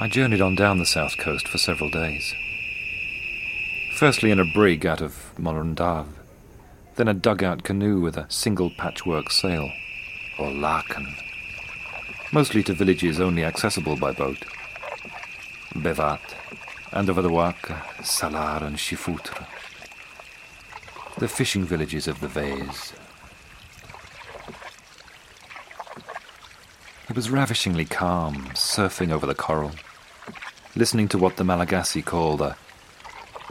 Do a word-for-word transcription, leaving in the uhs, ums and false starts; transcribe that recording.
I journeyed on down the south coast for several days. Firstly in a brig out of Morundave, then a dugout canoe with a single patchwork sail, or laken, mostly to villages only accessible by boat. Bevat, Andovadawaka, Salar and Shifoutre, the fishing villages of the Vase. It was ravishingly calm, surfing over the coral, listening to what the Malagasy call the